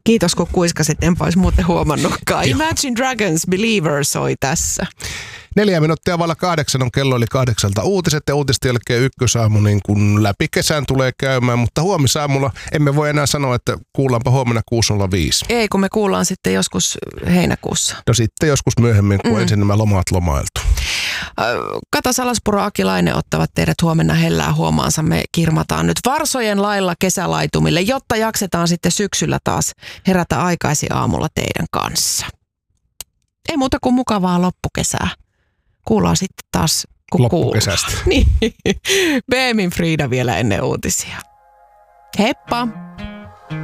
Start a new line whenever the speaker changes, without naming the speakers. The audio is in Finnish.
Kiitos, kun kuiskasit, enpä olisi muuten huomannutkaan. Imagine Dragons Believer soi tässä.
4 minuuttia vailla 8 on kello, eli 8 uutiset ja uutisten jälkeen ykkösaamu niin kun läpi kesän tulee käymään, mutta huomisaamulla emme voi enää sanoa, että kuullaanpa huomenna 6.05.
Ei, kun me kuullaan sitten joskus heinäkuussa.
No sitten joskus myöhemmin, kun ensin nämä lomat lomailtu.
Kata Salaspuro, Aki Laine ottavat teidät huomenna hellää huomaansa. Me kirmataan nyt varsojen lailla kesälaitumille, jotta jaksetaan sitten syksyllä taas herätä aikaisin aamulla teidän kanssa. Ei muuta kuin mukavaa loppukesää. Kuullaan sitten taas, kun
loppukesästä.
Niin. Beemin Frida vielä ennen uutisia. Heippa!